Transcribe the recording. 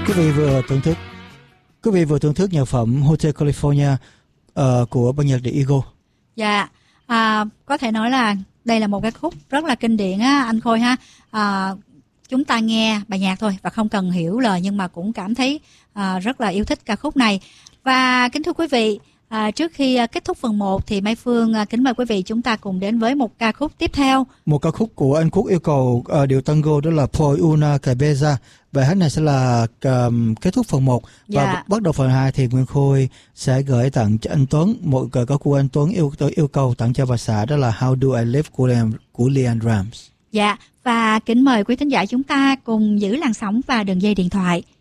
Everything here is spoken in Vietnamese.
Quý vị vừa thưởng thức nhạc phẩm Hotel California của ban nhạc The Eagle. Dạ, có thể nói là đây là một cái khúc rất là kinh điển á anh Khôi ha. Chúng ta nghe bài nhạc thôi và không cần hiểu lời, nhưng mà cũng cảm thấy rất là yêu thích ca khúc này. Và kính thưa quý vị, trước khi kết thúc phần 1 thì Mai Phương kính mời quý vị chúng ta cùng đến với một ca khúc tiếp theo. Một ca khúc của anh Quốc yêu cầu điệu tango, đó là Por una cabeza. Bài hát này sẽ là kết thúc phần 1 và bắt đầu phần 2 thì Nguyên Khôi sẽ gửi tặng cho anh Tuấn một ca khúc của anh Tuấn yêu cầu tặng cho bà xã, đó là How Do I Live của LeAnn Rimes. Dạ, và kính mời quý thính giả chúng ta cùng giữ làn sóng và đường dây điện thoại.